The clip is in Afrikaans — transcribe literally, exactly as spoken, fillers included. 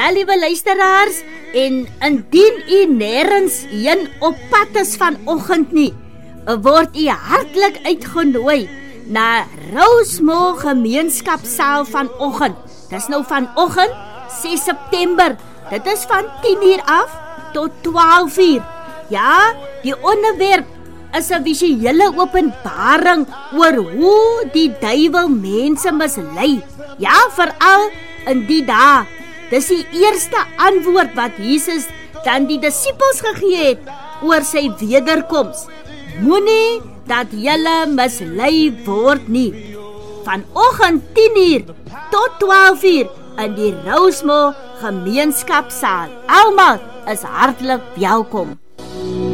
Ja, liewe luisteraars, en indien u nêrens heen op pad is vanoggend nie, word u hartlik uitgenooi na Rosemore Gemeenskapsaal vanoggend. Dis nou vanoggend, ses September. Dit is van tien uur af tot twaalf uur. Ja, die onderwerp is 'n visuele openbaring oor hoe die duiwel mense mislei. Ja, veral in die dae. Dis die eerste antwoord wat Jesus dan die disippels gegee het oor sy wederkoms. Moenie dat julle mislei word nie. Vanoggend tien uur tot twaalf uur in die Rosemore Gemeenskapsaal. Almal is hartlik welkom.